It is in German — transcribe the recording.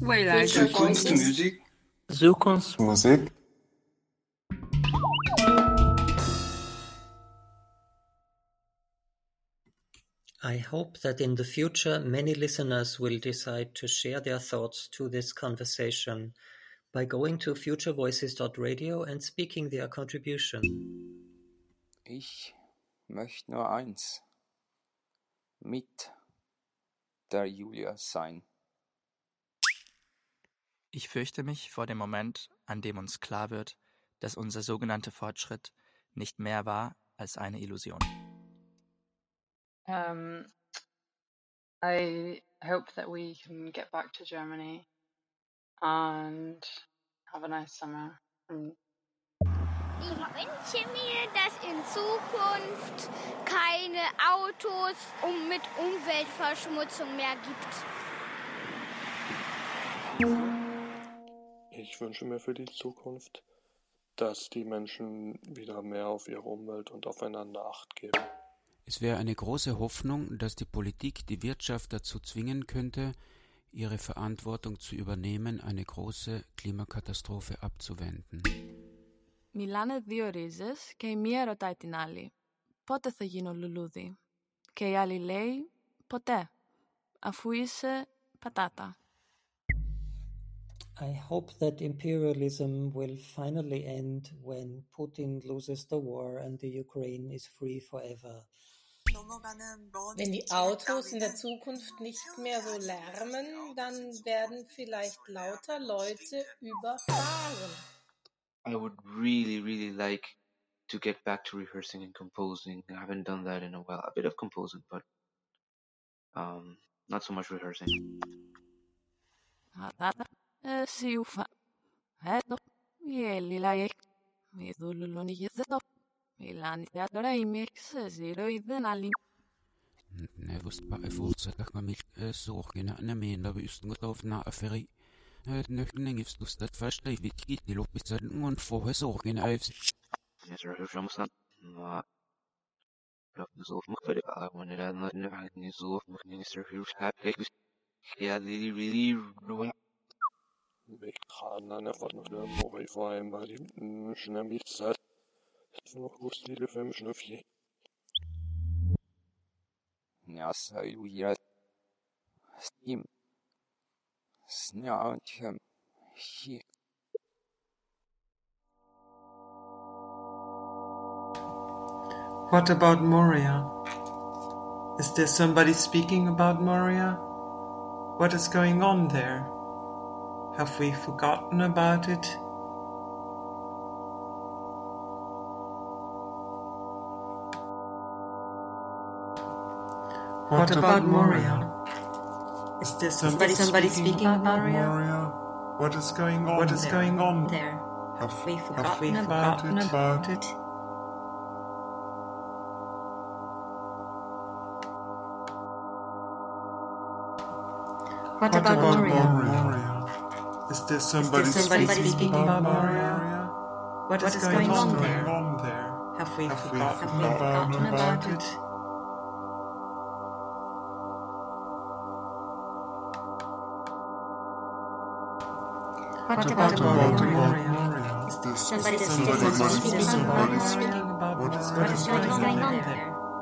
Zukunftsmusik. Zukunftsmusik. I hope that in the future many listeners will decide to share their thoughts to this conversation by going to futurevoices.radio and speaking their contribution. Ich möchte nur eins: mit der Julia sein. Ich fürchte mich vor dem Moment, an dem uns klar wird, dass unser sogenannter Fortschritt nicht mehr war als eine Illusion. I hope that we can get back to Germany and have a nice summer. Ich wünsche mir, dass in Zukunft keine Autos mit Umweltverschmutzung mehr gibt. Ich wünsche mir für die Zukunft, dass die Menschen wieder mehr auf ihre Umwelt und aufeinander Acht geben. Es wäre eine große Hoffnung, dass die Politik die Wirtschaft dazu zwingen könnte, ihre Verantwortung zu übernehmen, eine große Klimakatastrophe abzuwenden. Μιλάνε δύο ρίζες και η μία ρωτάει την άλλη «Πότε θα γίνω λουλούδι» και η άλλη λέει «Ποτέ, αφού είσαι πατάτα». I hope that imperialism will finally end when Putin loses the war and the Ukraine is free forever. Wenn die Autos in der Zukunft nicht mehr so lärmen, dann werden vielleicht lauter Leute überfahren. I would really like to get back to rehearsing and composing. I haven't done that in a while. A bit of composing, but not so much rehearsing. Siufa. Eto, jelilai. Midululoni jezeto. Milani teatro imix zero idenali. Nevust bare fortsätta med sorgerna när mina bysten gått av närferi. Nökningen gifst det första i vilket till uppsättning och få sorgerna av sig. Jag tror hur som sant. Jag så för det var när det när så när så hur happy. Yeah, really Mekana nefatnufne mogi faim bari shnamitsat. Nog gusli de fem snufje. Ja, Julia. Stim. Snartjem. Hier. What about Moria? Is there somebody speaking about Moria? What is going on there? Have we forgotten about it? What about Moria? Is there somebody speaking about Moria? What is going on there? Have we forgotten about it? What about Moria? Is there somebody speaking about Moria? What is going on there? Have we forgotten about it? What about Moria? Is there somebody speaking about Moria? What is going on there?